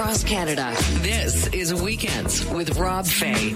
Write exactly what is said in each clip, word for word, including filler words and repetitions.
across Canada. This is Weekends with Rob Fay.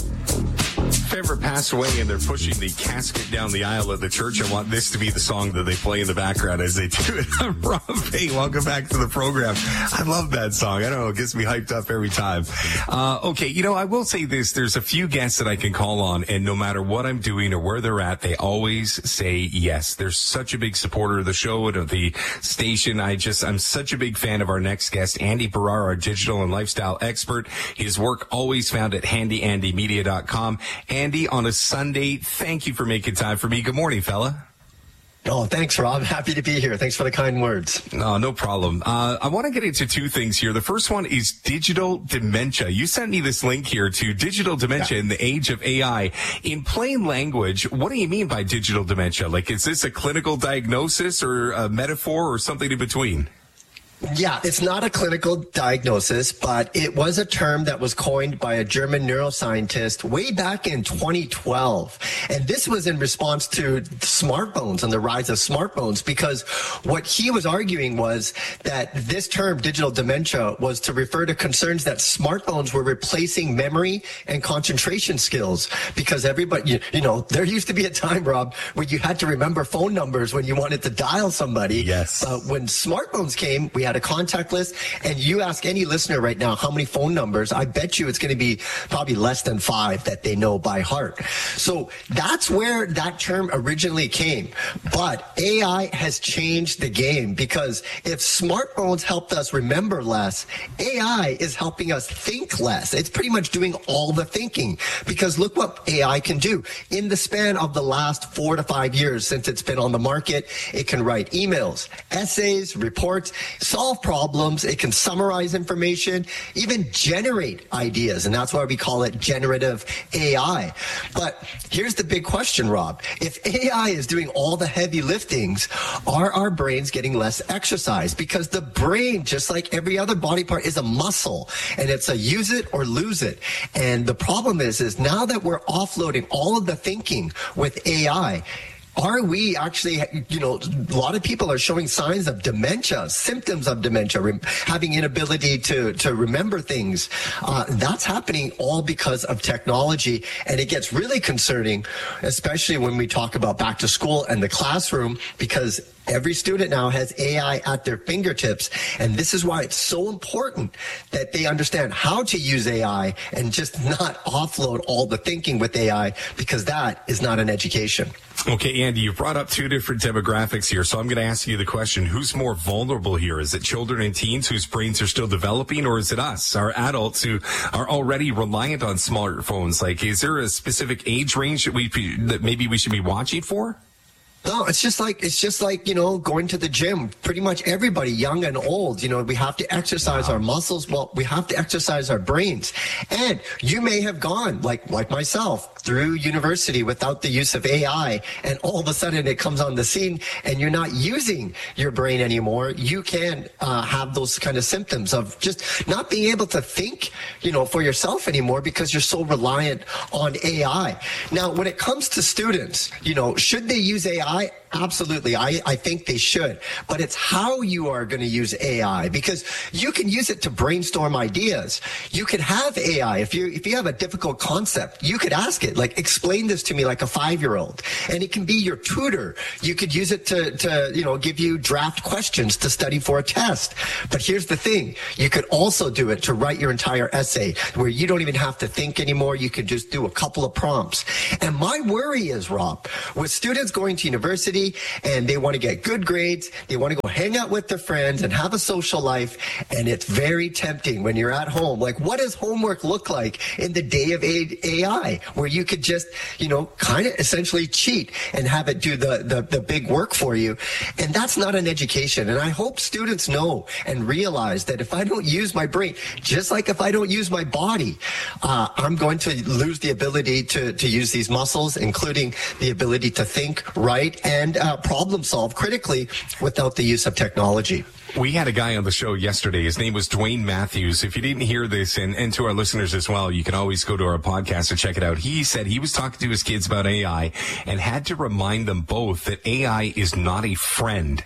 If ever passed away and they're pushing the casket down the aisle of the church, I want this to be the song that they play in the background as they do it. I'm Rob Fay. Welcome back to the program. I love that song. I don't know. It gets me hyped up every time. Uh, okay. You know, I will say this. There's a few guests that I can call on, and no matter what I'm doing or where they're at, they always say yes. They're such a big supporter of the show and of the station. I just, I'm such a big fan of our next guest, Andy Barrar, our digital and lifestyle expert. His work always found at handy andy media dot com. Andy, on a Sunday, thank you for making time for me. Good morning, fella. Oh, thanks, Rob. Happy to be here. Thanks for the kind words. No, no problem. Uh, I want to get into two things here. The first one is digital dementia. You sent me this link here to digital dementia yeah. in the age of A I. In plain language, what do you mean by digital dementia? Like, is this a clinical diagnosis or a metaphor or something in between? Yeah, it's not a clinical diagnosis, but it was a term that was coined by a German neuroscientist way back in twenty twelve. And this was in response to smartphones and the rise of smartphones, because what he was arguing was that this term, digital dementia, was to refer to concerns that smartphones were replacing memory and concentration skills. Because everybody, you, you know, there used to be a time, Rob, where you had to remember phone numbers when you wanted to dial somebody. Yes. Uh, when smartphones came, we had a contact list, and you ask any listener right now how many phone numbers, I bet you it's going to be probably less than five that they know by heart. So that's where that term originally came. But A I has changed the game, because if smartphones helped us remember less, A I is helping us think less. It's pretty much doing all the thinking, because look what A I can do. In the span of the last four to five years since it's been on the market, it can write emails, essays, reports, solve problems, it can summarize information, even generate ideas, and that's why we call it generative A I. But here's the big question, Rob. If A I is doing all the heavy liftings, are our brains getting less exercise? Because the brain, just like every other body part, is a muscle, and it's a use it or lose it. And the problem is, is now that we're offloading all of the thinking with A I, are we actually, you know, a lot of people are showing signs of dementia, symptoms of dementia, re- having inability to, to remember things. Uh, that's happening all because of technology. And it gets really concerning, especially when we talk about back to school and the classroom, because every student now has A I at their fingertips. And this is why it's so important that they understand how to use A I and just not offload all the thinking with A I, because that is not an education. Okay, Andy, you brought up two different demographics here, so I'm going to ask you the question, who's more vulnerable here? Is it children and teens whose brains are still developing, or is it us, our adults who are already reliant on smartphones? Like, is there a specific age range that we that maybe we should be watching for? No, it's just like, it's just like, you know, going to the gym. Pretty much everybody, young and old, you know, we have to exercise wow. our muscles. Well, we have to exercise our brains. And you may have gone, like, like myself, through university without the use of A I, and all of a sudden it comes on the scene and you're not using your brain anymore. You can uh, have those kind of symptoms of just not being able to think, you know, for yourself anymore, because you're so reliant on A I. Now, when it comes to students, you know, should they use A I? Absolutely. I, I think they should. But it's how you are going to use A I, because you can use it to brainstorm ideas. You could have A I. If you if you have a difficult concept, you could ask it, like, explain this to me like a five-year-old. And it can be your tutor. You could use it to, to, you know, give you draft questions to study for a test. But here's the thing. You could also do it to write your entire essay, where you don't even have to think anymore. You could just do a couple of prompts. And my worry is, Rob, with students going to university and they want to get good grades, they want to go hang out with their friends and have a social life, and it's very tempting when you're at home. Like, what does homework look like in the day of A I, where you could just, you know, kind of essentially cheat and have it do the, the, the big work for you? And that's not an education. And I hope students know and realize that if I don't use my brain, just like if I don't use my body, uh, I'm going to lose the ability to, to use these muscles, including the ability to think, write, and uh, problem solve critically without the use of technology. We had a guy on the show yesterday. His name was Dwayne Matthews. If you didn't hear this, and, and to our listeners as well, you can always go to our podcast and check it out. He said he was talking to his kids about A I and had to remind them both that A I is not a friend.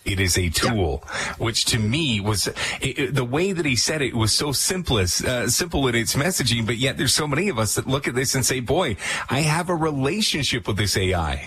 It is a tool, yeah. which to me was it, it, the way that he said it was so simplest, uh, simple in its messaging, but yet there's so many of us that look at this and say, boy, I have a relationship with this A I.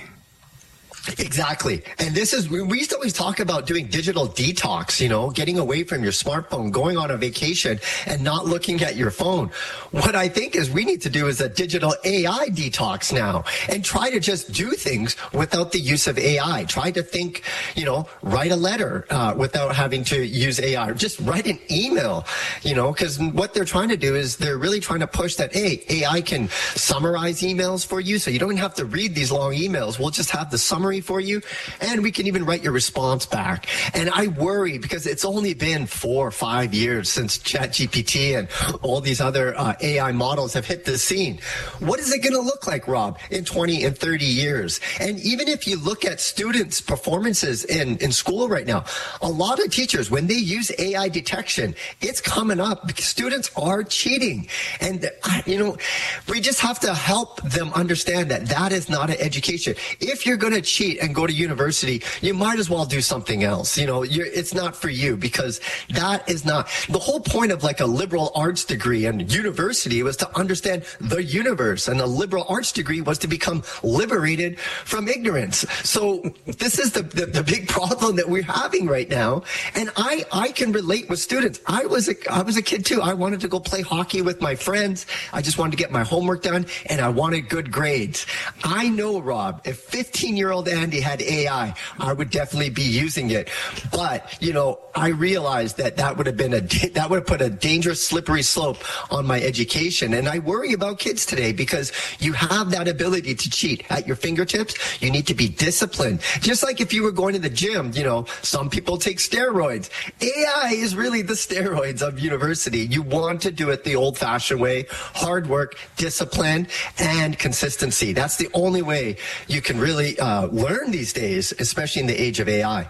Exactly. And this is, we used to always talk about doing digital detox, you know, getting away from your smartphone, going on a vacation and not looking at your phone. What I think is we need to do is a digital A I detox now and try to just do things without the use of A I. Try to think, you know, write a letter uh, without having to use A I, or just write an email, you know, because what they're trying to do is they're really trying to push that, hey, A I can summarize emails for you so you don't have to read these long emails. We'll just have the summary for you, and we can even write your response back. And I worry because it's only been four or five years since ChatGPT and all these other uh, A I models have hit the scene. What is it going to look like, Rob, in twenty and thirty years? And even if you look at students' performances in, in school right now, a lot of teachers, when they use A I detection, it's coming up because students are cheating. And, you know, we just have to help them understand that that is not an education. If you're going to cheat and go to university, you might as well do something else. You know, you're, it's not for you, because that is not the whole point of like a liberal arts degree and university was to understand the universe, and a liberal arts degree was to become liberated from ignorance. So this is the, the, the big problem that we're having right now. And I, I can relate with students. I was a, I was a kid too. I wanted to go play hockey with my friends. I just wanted to get my homework done and I wanted good grades. I know, Rob, if fifteen year old Andy had A I, I would definitely be using it. But, you know, I realized that that would have been a, that would have put a dangerous slippery slope on my education. And I worry about kids today because you have that ability to cheat at your fingertips. You need to be disciplined. Just like if you were going to the gym, you know, some people take steroids. A I is really the steroids of university. You want to do it the old fashioned way: hard work, discipline, and consistency. That's the only way you can really uh, learn these days, especially in the age of A I.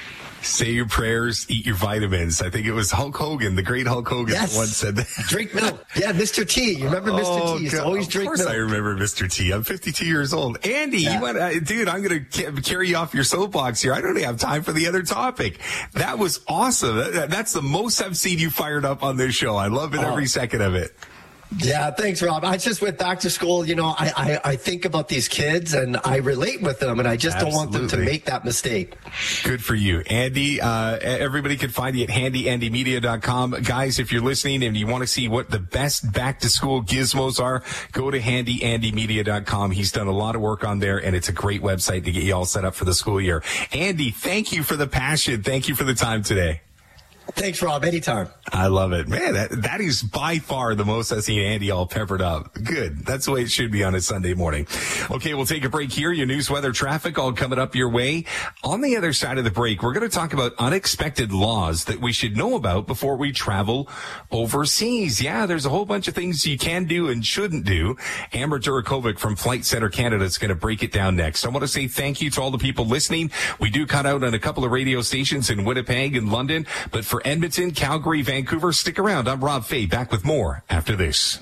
Say your prayers, eat your vitamins. I think it was Hulk Hogan, the great Hulk Hogan, yes. that once said that. Drink milk. Yeah, Mister T. You remember Mister Oh, T? He's God. always drink milk. Of course I remember Mister T. I'm fifty-two years old. Andy, yeah. you want, uh, dude, I'm going to carry you off your soapbox here. I don't even have time for the other topic. That was awesome. That, that's the most I've seen you fired up on this show. I love it, oh. every second of it. Yeah, thanks, Rob. I just went back to school. You know, I, I, I think about these kids and I relate with them, and I just Absolutely. don't want them to make that mistake. Good for you, Andy. Uh, everybody can find you at handy andy media dot com. Guys, if you're listening and you want to see what the best back-to-school gizmos are, go to handy andy media dot com. He's done a lot of work on there, and it's a great website to get you all set up for the school year. Andy, thank you for the passion. Thank you for the time today. Thanks, Rob. Anytime. I love it. Man, that, that is by far the most I've seen Andy all peppered up. Good. That's the way it should be on a Sunday morning. Okay, we'll take a break here. Your news, weather, traffic all coming up your way. On the other side of the break, we're going to talk about unexpected laws that we should know about before we travel overseas. Yeah, there's a whole bunch of things you can do and shouldn't do. Amber Durakovic from Flight Center Canada is going to break it down next. I want to say thank you to all the people listening. We do cut out on a couple of radio stations in Winnipeg and London, but for Edmonton, Calgary, Vancouver, stick around. I'm Rob Fay, back with more after this.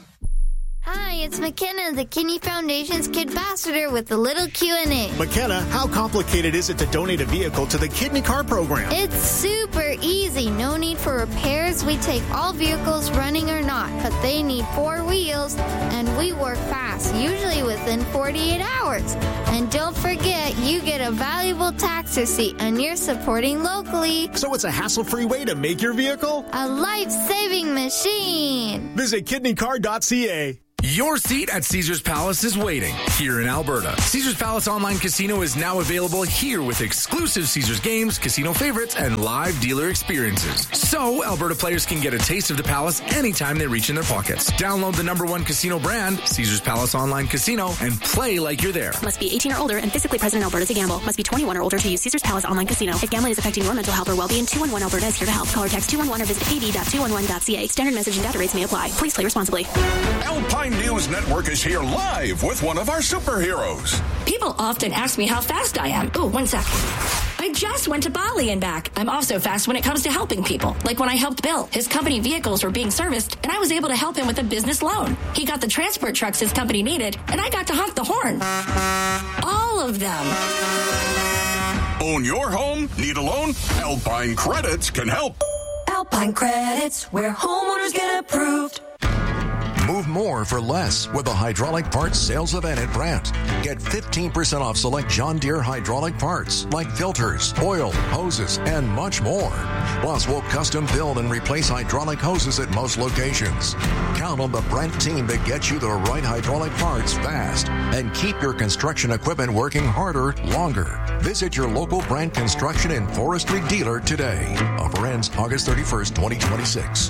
Hi, it's McKenna, the Kidney Foundation's Kid Ambassador with a little Q and A. McKenna, how complicated is it to donate a vehicle to the Kidney Car Program? It's super easy. No need for repairs. We take all vehicles, running or not, but they need four wheels, and we work fast, usually within forty-eight hours. And don't forget, you get a valuable tax receipt, and you're supporting locally. So it's a hassle-free way to make your vehicle a life-saving machine. Visit kidney car dot c a. Your seat at Caesars Palace is waiting here in Alberta. Caesars Palace Online Casino is now available here with exclusive Caesars games, casino favorites, and live dealer experiences. So Alberta players can get a taste of the Palace anytime they reach in their pockets. Download the number one casino brand, Caesars Palace Online Casino, and play like you're there. Must be eighteen or older and physically present in Alberta to gamble. Must be twenty-one or older to use Caesars Palace Online Casino. If gambling is affecting your mental health or well-being, two one one Alberta is here to help. Call or text two one one or visit k d dot two one one dot c a. Standard message and data rates may apply. Please play responsibly. Alpine News Network is here live with one of our superheroes. People often ask me how fast I am. Oh, one sec. I just went to Bali and back. I'm also fast when it comes to helping people. Like when I helped Bill. His company vehicles were being serviced, and I was able to help him with a business loan. He got the transport trucks his company needed, and I got to honk the horn. All of them. Own your home? Need a loan? Alpine Credits can help. Alpine Credits, where homeowners get approved. Move more for less with the hydraulic parts sales event at Brandt. Get fifteen percent off select John Deere hydraulic parts like filters, oil, hoses, and much more. Plus, we'll custom build and replace hydraulic hoses at most locations. Count on the Brandt team to get you the right hydraulic parts fast and keep your construction equipment working harder longer. Visit your local Brandt Construction and Forestry dealer today. Offer ends August thirty-first, twenty twenty-six.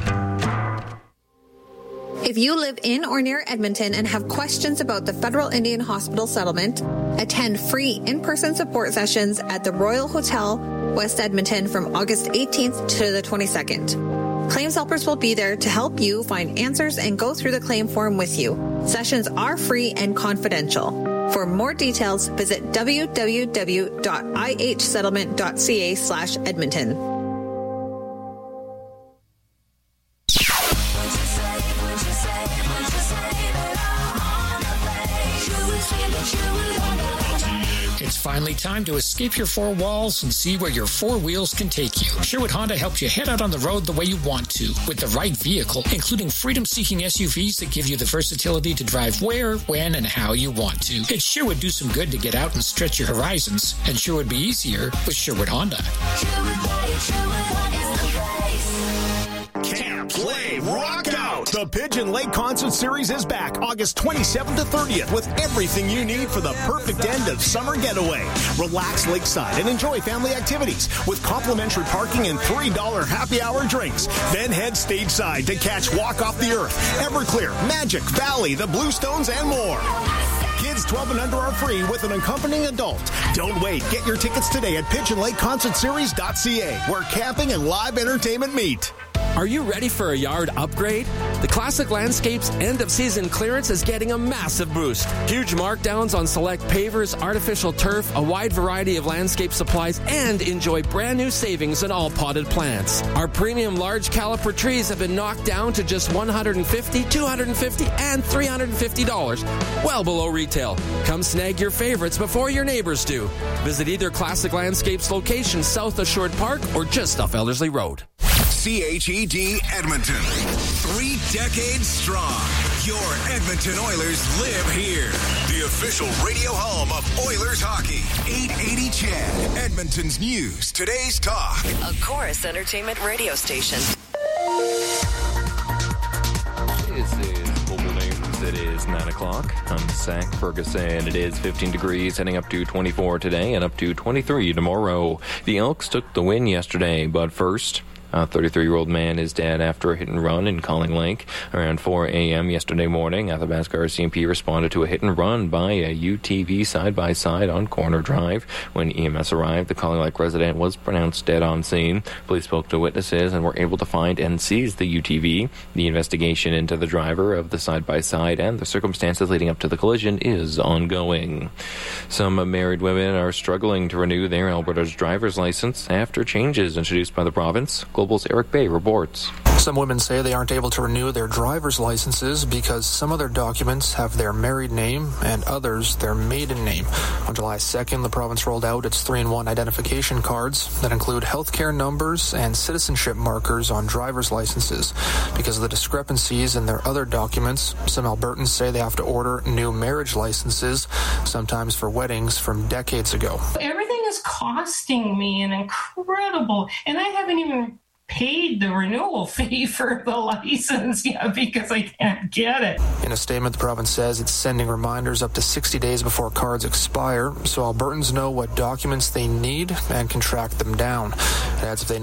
If you live in or near Edmonton and have questions about the Federal Indian Hospital settlement, attend free in-person support sessions at the Royal Hotel, West Edmonton from August eighteenth to the twenty-second. Claims helpers will be there to help you find answers and go through the claim form with you. Sessions are free and confidential. For more details, visit w w w dot i h settlement dot c a slash Edmonton. It's finally time to escape your four walls and see where your four wheels can take you. Sherwood Honda helps you head out on the road the way you want to, with the right vehicle, including freedom-seeking S U Vs that give you the versatility to drive where, when, and how you want to. It sure would do some good to get out and stretch your horizons, and sure would be easier with Sherwood Honda. Sherwood Play, Sherwood Play is the place. Camp, play, rock out! The Pigeon Lake Concert Series is back August twenty-seventh to thirtieth with everything you need for the perfect end of summer getaway. Relax lakeside and enjoy family activities with complimentary parking and three dollars happy hour drinks. Then head stateside to catch Walk Off the Earth, Everclear, Magic, Valley, the Bluestones, and more. Kids twelve and under are free with an accompanying adult. Don't wait. Get your tickets today at pigeon lake concert series dot c a, where camping and live entertainment meet. Are you ready for a yard upgrade? The Classic Landscapes end-of-season clearance is getting a massive boost. Huge markdowns on select pavers, artificial turf, a wide variety of landscape supplies, and enjoy brand new savings on all potted plants. Our premium large caliper trees have been knocked down to just one hundred fifty dollars, two hundred fifty dollars, and three hundred fifty dollars, well below retail. Come snag your favorites before your neighbors do. Visit either Classic Landscapes location south of Short Park or just off Ellerslie Road. C H E D Edmonton. Three decades strong. Your Edmonton Oilers live here. The official radio home of Oilers hockey. eight eighty C H E D. Edmonton's news. Today's talk. A Chorus Entertainment radio station. This is Global News. It is nine o'clock. I'm Zach Ferguson. It is fifteen degrees, heading up to twenty-four today and up to twenty-three tomorrow. The Elks took the win yesterday, but first... A thirty-three-year-old man is dead after a hit-and-run in Calling Lake. Around four a.m. yesterday morning, Athabasca R C M P responded to a hit-and-run by a U T V side-by-side on Corner Drive. When E M S arrived, the Calling Lake resident was pronounced dead on scene. Police spoke to witnesses and were able to find and seize the U T V. The investigation into the driver of the side-by-side and the circumstances leading up to the collision is ongoing. Some married women are struggling to renew their Alberta's driver's license after changes introduced by the province. Global's Eric Bay reports. Some women say they aren't able to renew their driver's licenses because some of their documents have their married name and others their maiden name. On July second, the province rolled out its three in one identification cards that include healthcare numbers and citizenship markers on driver's licenses. Because of the discrepancies in their other documents, some Albertans say they have to order new marriage licenses, sometimes for weddings from decades ago. Everything is costing me an incredible, and I haven't even paid the renewal fee for the license yet because I can't get it. In a statement, the province says it's sending reminders up to sixty days before cards expire, so Albertans know what documents they need and can track them down. It adds if they